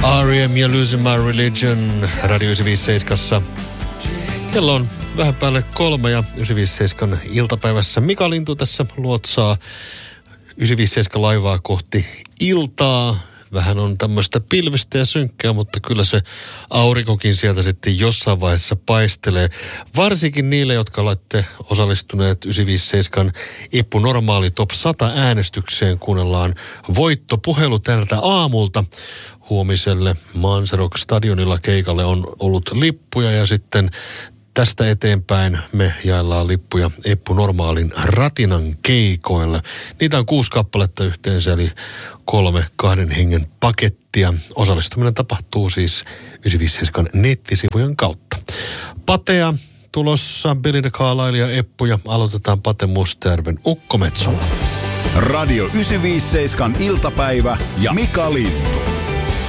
R.E.M. ja Losing My Religion Radio 957. Kello on vähän päälle 3 ja 957 iltapäivässä. Mika Lintu tässä luotsaa 957 laivaa kohti iltaa. Vähän on tämmöistä pilvistä ja synkkää, mutta kyllä se aurinkokin sieltä sitten jossain vaiheessa paistelee. Varsinkin niille, jotka olette osallistuneet 957 Eppu Normaali Top 100 äänestykseen. Kuunnellaan voittopuhelu tältä aamulta. Huomiselle Manserok stadionilla keikalle on ollut lippuja ja sitten tästä eteenpäin me jaellaan lippuja Eppu Normaalin Ratinan keikoille. Niitä on 6 kappaletta yhteensä, eli 3 2 hengen pakettia. Osallistuminen tapahtuu siis 957 nettisivujen kautta. Patea tulossa, Billy the Carlisle ja Eppu, ja aloitetaan Pate Mustajärven Ukkometsolla. Radio 957 iltapäivä ja Mika Lintu.